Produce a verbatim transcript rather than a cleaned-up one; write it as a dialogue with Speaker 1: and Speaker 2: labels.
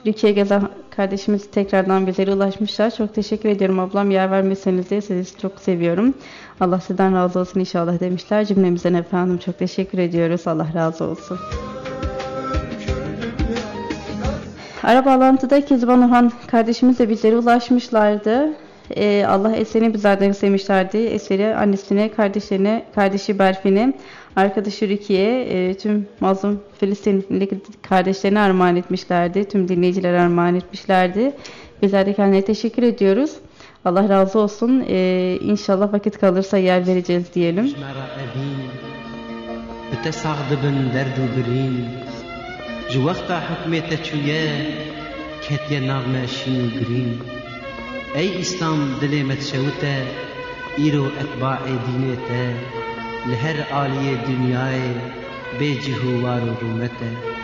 Speaker 1: Rukiye Gezen kardeşimiz tekrardan bizlere ulaşmışlar. Çok teşekkür ediyorum ablam. Yer vermeseniz de sizi çok seviyorum. Allah sizden razı olsun inşallah demişler. Cümlemizden efendim çok teşekkür ediyoruz. Allah razı olsun. Ara bağlantıda Kezban Orhan kardeşimiz de bizlere ulaşmışlardı. Ee, Allah eserini bizlerden istemişlerdi. Eseri annesine, kardeşlerine, kardeşi Berfin'e, arkadaşı Rukiye, e, tüm mazlum Filistinli kardeşlerine armağan etmişlerdi. Tüm dinleyicilere armağan etmişlerdi. Bizler de kendine teşekkür ediyoruz. Allah razı olsun. Ee, İnşallah vakit kalırsa yer vereceğiz diyelim.
Speaker 2: ای اسلام دل متشوته ایرو اتباع دینته لهر عالی دنیای به جهوار و رومته